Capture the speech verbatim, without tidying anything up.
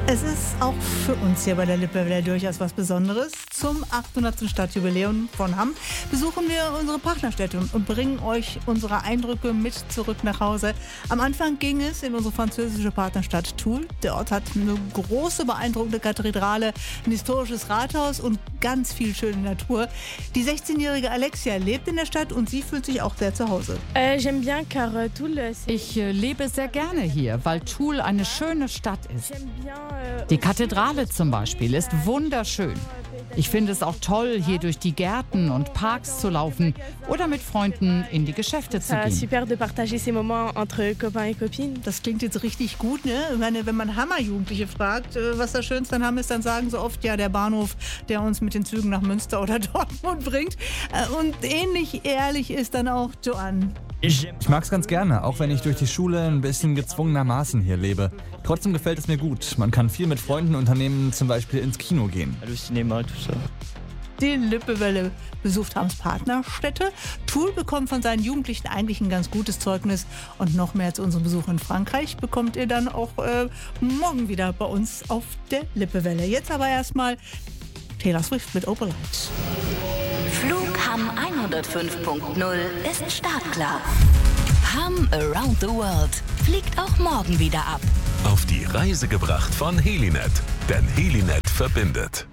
Es ist auch für uns hier bei der Lippewelle durchaus was Besonderes. Zum achthundertsten Stadtjubiläum von Hamm besuchen wir unsere Partnerstädte und bringen euch unsere Eindrücke mit zurück nach Hause. Am Anfang ging es in unsere französische Partnerstadt Toul. Der Ort hat eine große, beeindruckende Kathedrale, ein historisches Rathaus und ganz viel schöne Natur. Die sechzehnjährige Alexia lebt in der Stadt und sie fühlt sich auch sehr zu Hause. Ich äh, lebe sehr gerne hier, weil Toul eine schöne Stadt ist. Die Kathedrale zum Beispiel ist wunderschön. Ich finde es auch toll, hier durch die Gärten und Parks zu laufen oder mit Freunden in die Geschäfte zu gehen. Das klingt jetzt richtig gut, ne? Ich meine, wenn man Hammer-Jugendliche fragt, was das Schönste an Hamm ist, dann sagen sie oft, ja, der Bahnhof, der uns mit den Zügen nach Münster oder Dortmund bringt. Und ähnlich ehrlich ist dann auch Joanne. Ich mag's ganz gerne, auch wenn ich durch die Schule ein bisschen gezwungenermaßen hier lebe. Trotzdem gefällt es mir gut. Man kann viel mit Freunden unternehmen, zum Beispiel ins Kino gehen. Die Lippewelle besucht Hamms Partnerstädte. Toul bekommt von seinen Jugendlichen eigentlich ein ganz gutes Zeugnis. Und noch mehr als unseren Besuch in Frankreich bekommt ihr dann auch äh, morgen wieder bei uns auf der Lippewelle. Jetzt aber erstmal Taylor Swift mit Opalite. Flug Hamm hundertfünf Punkt null ist startklar. Hamm Around the World fliegt auch morgen wieder ab. Auf die Reise gebracht von Helinet, denn Helinet verbindet.